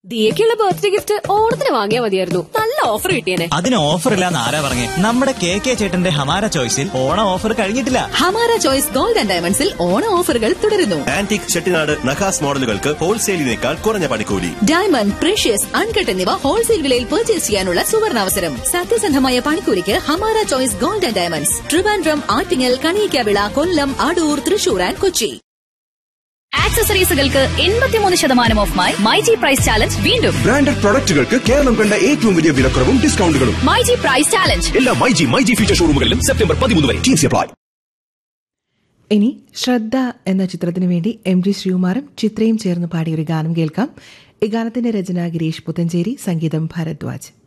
ദിയക്കുള്ള birthday gift ഓണത്തിന് വാങ്ങിയാൽ മതിയായിരുന്നു. നല്ല ഓഫർ കിട്ടിയേനെ. അതിന് ഓഫർ ഇല്ലാന്ന് ആരാ പറഞ്ഞേ? നമ്മുടെ കെ ചേട്ടന്റെ ഹമാര ചോയ്സിൽ ഓണ ഓഫർ കഴിഞ്ഞിട്ടില്ല. ഹമാര ചോയ്സ് ഗോൾഡ് ആൻഡ് ഡയമണ്ട്സിൽ ഓണ ഓഫറുകൾ തുടരുന്നു. ആന്റിക് ചെട്ടിനാട് നഖാസ് മോഡലുകൾക്ക് ഹോൾസെയിലിനേക്കാൾ കുറഞ്ഞ പണിക്കൂലി. ഡയമണ്ട്, പ്രഷ്യസ്, അൺകട്ട് എന്നിവ ഹോൾസെയിൽ വിലയിൽ പർച്ചേസ് ചെയ്യാനുള്ള സുവർണാവസരം. സത്യസന്ധമായ പണിക്കൂലിക്ക് Hamara choice gold and diamonds, Trivandrum, Attingal, Kaliyakkavilai, Kollam, Adoor, Thrissur and Kochi. ആക്സസറീസുകൾക്ക് 83% ഓഫുമായി myG price challenge വീണ്ടും. ബ്രാൻഡഡ് പ്രൊഡക്റ്റുകൾക്ക് കേരളം കണ്ട ഏറ്റവും വലിയ വിലക്കുറവും ഡിസ്കൗണ്ടുകളും. മൈജി പ്രൈസ് ചാലഞ്ച് എല്ലാ മൈജി ഫ്യൂച്ചർ ഷോറൂമുകളിലും സെപ്റ്റംബർ 13 വരെ. Teams apply. ഇനി ശ്രദ്ധ എന്ന ചിത്രത്തിനു വേണ്ടി MG ശ്രീകുമാറും ചിത്രയും ചേർന്ന് പാടിയൊരു ഗാനം കേൾക്കാം. ഈ ഗാനത്തിന്റെ രചന ഗിരീഷ് പുത്തഞ്ചേരി, സംഗീതം ഭരദ്വാജ്.